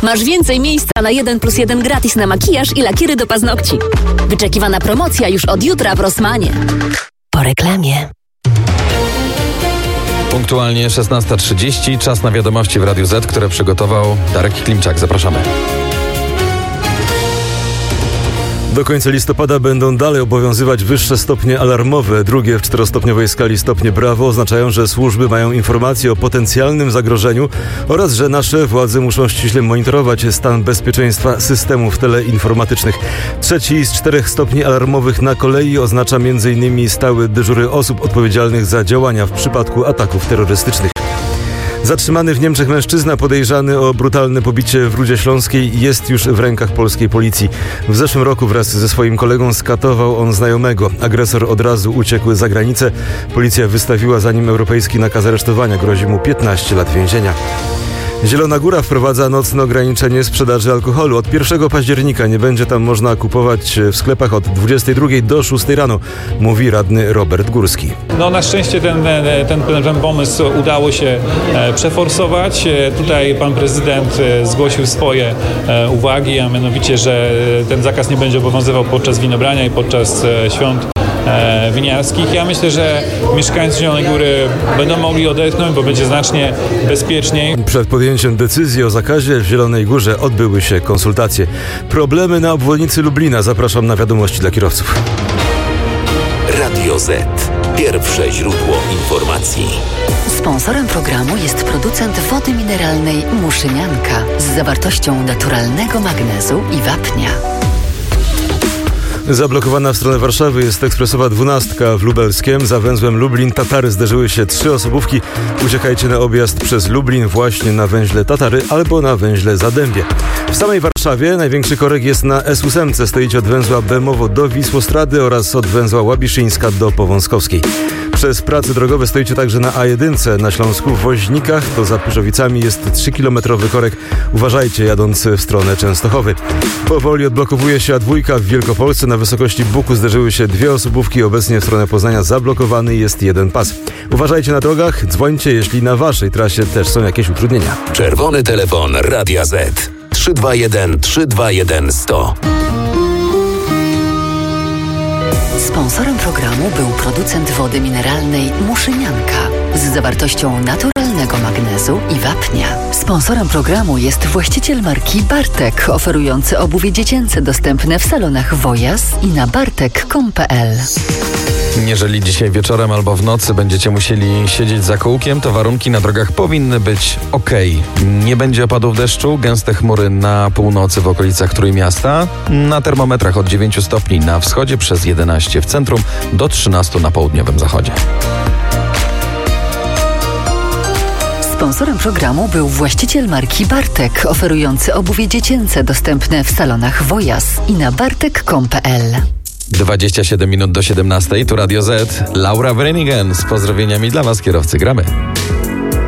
Masz więcej miejsca na 1+1 gratis na makijaż i lakiery do paznokci. Wyczekiwana promocja już od jutra w Rossmanie. Po reklamie. Punktualnie 16:30, czas na wiadomości w Radiu Z, które przygotował Darek Klimczak. Zapraszamy. Do końca listopada będą dalej obowiązywać wyższe stopnie alarmowe. Drugie w 4-stopniowej skali stopnie brawo oznaczają, że służby mają informacje o potencjalnym zagrożeniu oraz, że nasze władze muszą ściśle monitorować stan bezpieczeństwa systemów teleinformatycznych. Trzeci z 4 stopni alarmowych na kolei oznacza m.in. stałe dyżury osób odpowiedzialnych za działania w przypadku ataków terrorystycznych. Zatrzymany w Niemczech mężczyzna podejrzany o brutalne pobicie w Rudzie Śląskiej jest już w rękach polskiej policji. W zeszłym roku wraz ze swoim kolegą skatował on znajomego. Agresor od razu uciekł za granicę. Policja wystawiła za nim europejski nakaz aresztowania. Grozi mu 15 lat więzienia. Zielona Góra wprowadza nocne ograniczenie sprzedaży alkoholu. Od 1 października nie będzie tam można kupować w sklepach od 22 do 6 rano, mówi radny Robert Górski. Na szczęście ten pomysł udało się przeforsować. Tutaj pan prezydent zgłosił swoje uwagi, a mianowicie, że ten zakaz nie będzie obowiązywał podczas winobrania i podczas świąt winiarskich. Ja myślę, że mieszkańcy Zielonej Góry będą mogli odetchnąć, bo będzie znacznie bezpieczniej. Przed podjęciem decyzji o zakazie w Zielonej Górze odbyły się konsultacje. Problemy na obwodnicy Lublina. Zapraszam na wiadomości dla kierowców. Radio Z. Pierwsze źródło informacji. Sponsorem programu jest producent wody mineralnej Muszynianka z zawartością naturalnego magnezu i wapnia. Zablokowana w stronę Warszawy jest ekspresowa 12 w Lubelskiem. Za węzłem Lublin-Tatary zderzyły się 3 osobówki. Uciekajcie na objazd przez Lublin właśnie na węźle Tatary albo na węźle Zadębie. W samej Warszawie największy korek jest na S8. Stoicie od węzła Bemowo do Wisłostrady oraz od węzła Łabiszyńska do Powązkowskiej. Przez prace drogowe stoicie także na A1 na Śląsku w Woźnikach. To za Pyrzowicami jest 3-kilometrowy korek. Uważajcie jadąc w stronę Częstochowy. Powoli odblokowuje się A2 w Wielkopolsce. Na wysokości Buku zderzyły się 2 osobówki. Obecnie w stronę Poznania zablokowany jest 1 pas. Uważajcie na drogach. Dzwońcie, jeśli na waszej trasie też są jakieś utrudnienia. Czerwony telefon Radia Z. 321 321 100. Sponsorem programu był producent wody mineralnej Muszynianka z zawartością naturalnego magnezu i wapnia. Sponsorem programu jest właściciel marki Bartek, oferujący obuwie dziecięce dostępne w salonach Wojas i na bartek.com.pl. Jeżeli dzisiaj wieczorem albo w nocy będziecie musieli siedzieć za kółkiem, to warunki na drogach powinny być ok. Nie będzie opadów deszczu, gęste chmury na północy w okolicach Trójmiasta. Na termometrach od 9 stopni na wschodzie, przez 11 w centrum, do 13 na południowym zachodzie. Sponsorem programu był właściciel marki Bartek, oferujący obuwie dziecięce dostępne w salonach Wojas i na bartek.com.pl. 27 minut do 17, tu Radio Z. Laura Wrenigen z pozdrowieniami dla Was, kierowcy. Gramy.